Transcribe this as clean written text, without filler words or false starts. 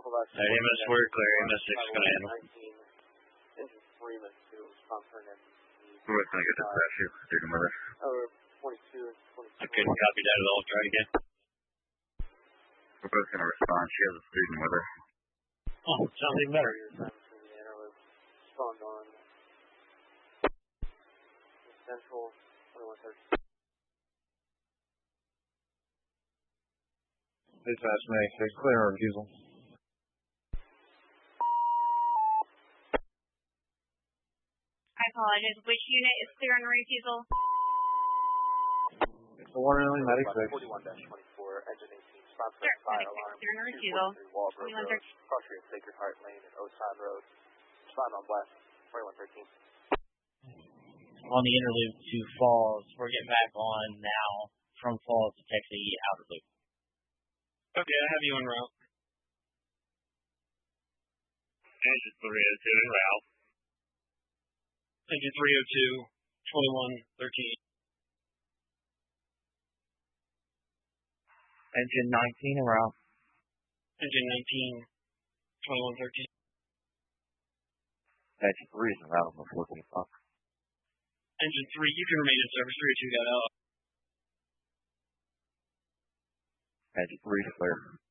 AMS, we're clear. AMS 6 is going to handle. Engine 3 meant to respond for an MDC. We're going to get dispatch here for student weather. 22 and 22. I couldn't copy that at all. Try it again. We're both going to respond. She has a student weather. Oh, sounds even better. Spawned on Central 2130. Dispatch May 6, clear or refusal. I apologize. Which unit is clear on refusal? It's the one and only Medic 6. 41-24, engine 18, spot for Sure, fire Medic 6, alarm. clear on refusal. Walgrove Road, crossing at Sacred Heart Lane and Oside Road. Spot on West 2113. On the inner loop to Falls, we're getting back on now from Falls to take the outer loop. Okay, I have you en route. Engine 302 en route. Engine 302, 2113. Engine 19 en route. Engine 19, 2113. Engine 3 is en route on the 14th block. Engine 3, you can remain in service. 302 got out. Engine 3 is clear.